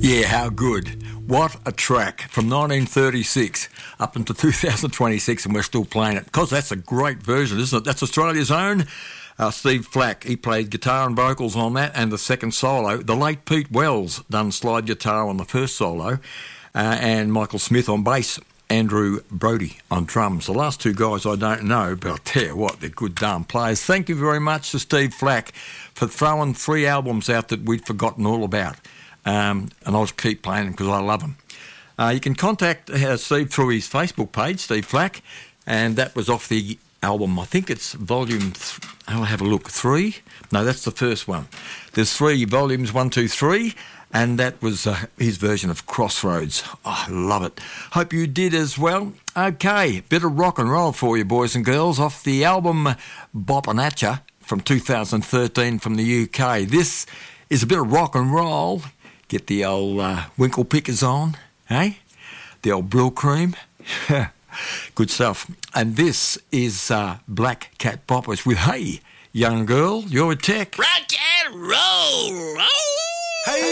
Yeah, how good. What a track from 1936 up into 2026, and we're still playing it because that's a great version, isn't it? That's Australia's own Steve Flack. He played guitar and vocals on that, and the second solo. The late Pete Wells done slide guitar on the first solo, and Michael Smith on bass. Andrew Brody on drums. The last two guys I don't know, but I'll tell you what, they're good darn players. Thank you very much to Steve Flack for throwing 3 albums out that we'd forgotten all about. And I'll keep playing them because I love them. You can contact Steve through his Facebook page, Steve Flack, and that was off the album. I think it's volume, I'll have a look, 3? No, that's the first one. There's 3 volumes, 1, 2, 3. And that was his version of Crossroads. Oh, I love it. Hope you did as well. Okay, bit of rock and roll for you, boys and girls, off the album Boppin' At Ya from 2013 from the UK. This is a bit of rock and roll. Get the old Winkle Pickers on, eh? The old Brill Cream. Good stuff. And this is Black Cat Poppers with Hey, Young Girl, You're a Tech. Rock and roll! Oh! Hey!